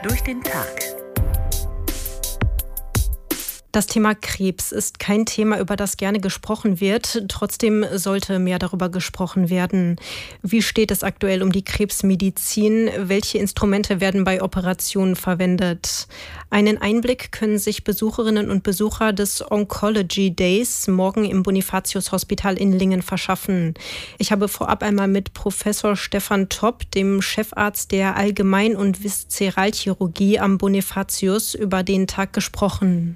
durch den Tag. Das Thema Krebs ist kein Thema, über das gerne gesprochen wird. Trotzdem sollte mehr darüber gesprochen werden. Wie steht es aktuell um die Krebsmedizin? Welche Instrumente werden bei Operationen verwendet? Einen Einblick können sich Besucherinnen und Besucher des Oncology Days morgen im Bonifatius Hospital in Lingen verschaffen. Ich habe vorab einmal mit Professor Stefan Topp, dem Chefarzt der Allgemein- und Viszeralchirurgie am Bonifatius, über den Tag gesprochen.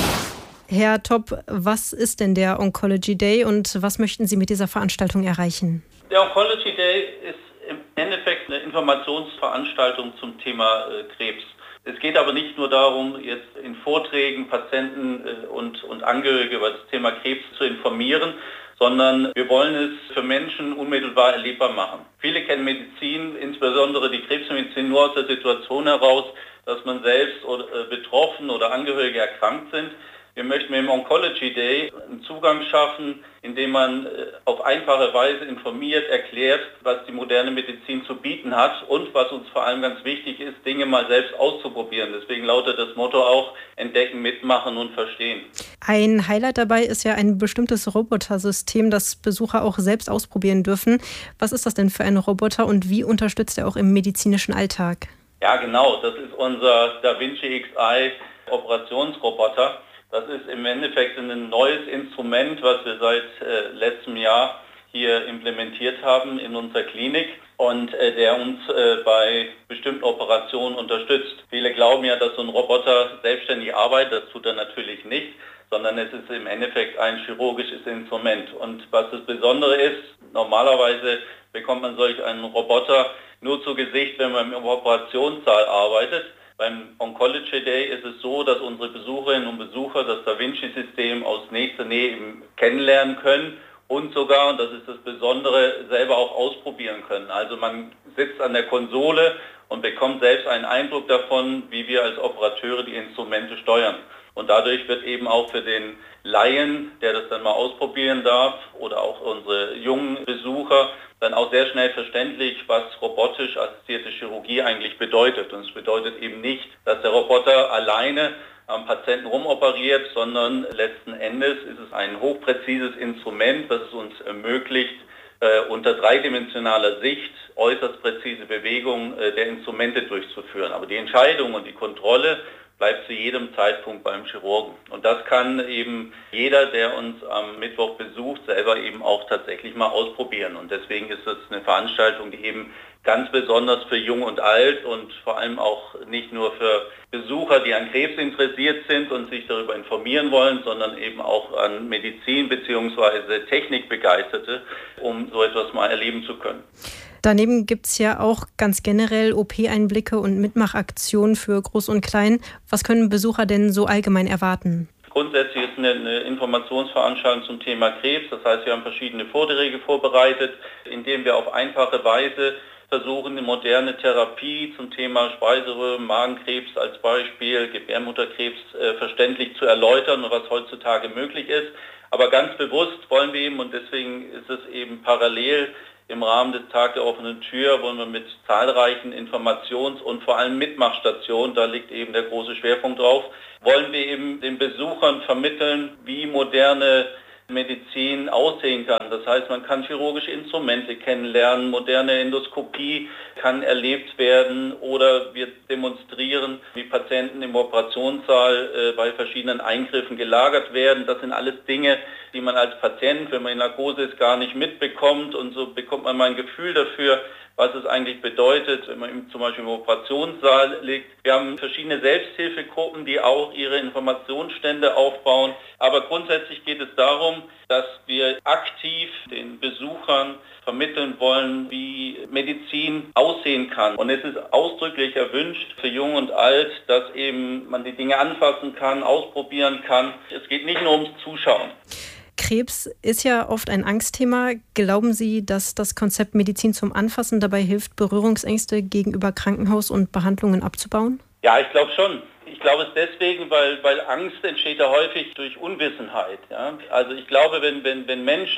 Herr Topp, was ist denn der Oncology Day und was möchten Sie mit dieser Veranstaltung erreichen? Der Oncology Day ist im Endeffekt eine Informationsveranstaltung zum Thema Krebs. Es geht aber nicht nur darum, jetzt in Vorträgen Patienten und Angehörige über das Thema Krebs zu informieren, sondern wir wollen es für Menschen unmittelbar erlebbar machen. Viele kennen Medizin, insbesondere die Krebsmedizin, nur aus der Situation heraus, dass man selbst betroffen oder Angehörige erkrankt sind. Wir möchten mit dem Oncology Day einen Zugang schaffen, indem man auf einfache Weise informiert, erklärt, was die moderne Medizin zu bieten hat und was uns vor allem ganz wichtig ist, Dinge mal selbst auszuprobieren. Deswegen lautet das Motto auch: Entdecken, mitmachen und verstehen. Ein Highlight dabei ist ja ein bestimmtes Robotersystem, das Besucher auch selbst ausprobieren dürfen. Was ist das denn für ein Roboter und wie unterstützt er auch im medizinischen Alltag? Ja, genau. Das ist unser Da Vinci Xi Operationsroboter. Das ist im Endeffekt ein neues Instrument, was wir seit letztem Jahr hier implementiert haben in unserer Klinik und der uns bei bestimmten Operationen unterstützt. Viele glauben ja, dass so ein Roboter selbstständig arbeitet. Das tut er natürlich nicht, sondern es ist im Endeffekt ein chirurgisches Instrument. Und was das Besondere ist, normalerweise bekommt man solch einen Roboter nur zu Gesicht, wenn man im Operationssaal arbeitet. Beim Oncology Day ist es so, dass unsere Besucherinnen und Besucher das Da Vinci-System aus nächster Nähe eben kennenlernen können und sogar, und das ist das Besondere, selber auch ausprobieren können. Also man sitzt an der Konsole und bekommt selbst einen Eindruck davon, wie wir als Operateure die Instrumente steuern. Und dadurch wird eben auch für den Laien, der das dann mal ausprobieren darf, oder auch unsere jungen Besucher, dann auch sehr schnell verständlich, was robotisch assistierte Chirurgie eigentlich bedeutet. Und es bedeutet eben nicht, dass der Roboter alleine am Patienten rumoperiert, sondern letzten Endes ist es ein hochpräzises Instrument, das es uns ermöglicht, unter dreidimensionaler Sicht äußerst präzise Bewegungen der Instrumente durchzuführen. Aber die Entscheidung und die Kontrolle bleibt zu jedem Zeitpunkt beim Chirurgen. Und das kann eben jeder, der uns am Mittwoch besucht, selber eben auch tatsächlich mal ausprobieren. Und deswegen ist das eine Veranstaltung, die eben ganz besonders für Jung und Alt und vor allem auch nicht nur für Besucher, die an Krebs interessiert sind und sich darüber informieren wollen, sondern eben auch an Medizin bzw. Technikbegeisterte, um so etwas mal erleben zu können. Daneben gibt es ja auch ganz generell OP-Einblicke und Mitmachaktionen für Groß und Klein. Was können Besucher denn so allgemein erwarten? Grundsätzlich ist eine Informationsveranstaltung zum Thema Krebs. Das heißt, wir haben verschiedene Vorträge vorbereitet, indem wir auf einfache Weise versuchen, eine moderne Therapie zum Thema Speiseröhre, Magenkrebs als Beispiel, Gebärmutterkrebs verständlich zu erläutern und was heutzutage möglich ist. Aber ganz bewusst wollen wir eben, und deswegen ist es eben parallel im Rahmen des Tag der offenen Tür, wollen wir mit zahlreichen Informations- und vor allem Mitmachstationen, da liegt eben der große Schwerpunkt drauf, wollen wir eben den Besuchern vermitteln, wie moderne Medizin aussehen kann. Das heißt, man kann chirurgische Instrumente kennenlernen, moderne Endoskopie kann erlebt werden oder wir demonstrieren, wie Patienten im Operationssaal bei verschiedenen Eingriffen gelagert werden. Das sind alles Dinge, die man als Patient, wenn man in Narkose ist, gar nicht mitbekommt, und so bekommt man mal ein Gefühl dafür, was es eigentlich bedeutet, wenn man zum Beispiel im Operationssaal liegt. Wir haben verschiedene Selbsthilfegruppen, die auch ihre Informationsstände aufbauen. Aber grundsätzlich geht es darum, dass wir aktiv den Besuchern vermitteln wollen, wie Medizin aussehen kann. Und es ist ausdrücklich erwünscht für Jung und Alt, dass eben man die Dinge anfassen kann, ausprobieren kann. Es geht nicht nur ums Zuschauen. Krebs ist ja oft ein Angstthema. Glauben Sie, dass das Konzept Medizin zum Anfassen dabei hilft, Berührungsängste gegenüber Krankenhaus und Behandlungen abzubauen? Ja, ich glaube schon. Ich glaube es deswegen, weil Angst entsteht ja häufig durch Unwissenheit. Ja? Also ich glaube, wenn Menschen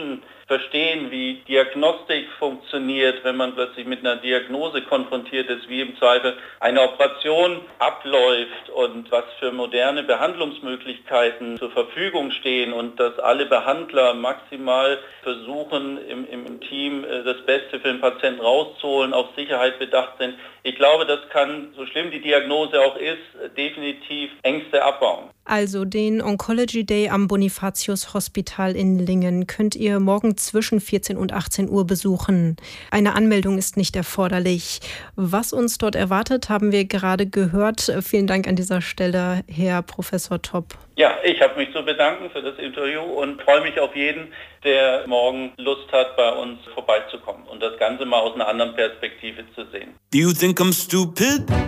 verstehen, wie Diagnostik funktioniert, wenn man plötzlich mit einer Diagnose konfrontiert ist, wie im Zweifel eine Operation abläuft und was für moderne Behandlungsmöglichkeiten zur Verfügung stehen und dass alle Behandler maximal versuchen, im Team das Beste für den Patienten rauszuholen, auf Sicherheit bedacht sind. Ich glaube, das kann, so schlimm die Diagnose auch ist, definitiv Ängste abbauen. Also den Oncology Day am Bonifatius Hospital in Lingen könnt ihr morgen zwischen 14 und 18 Uhr besuchen. Eine Anmeldung ist nicht erforderlich. Was uns dort erwartet, haben wir gerade gehört. Vielen Dank an dieser Stelle, Herr Professor Topp. Ja, ich habe mich zu bedanken für das Interview und freue mich auf jeden, der morgen Lust hat, bei uns vorbeizukommen und das Ganze mal aus einer anderen Perspektive zu sehen. Do you think I'm stupid?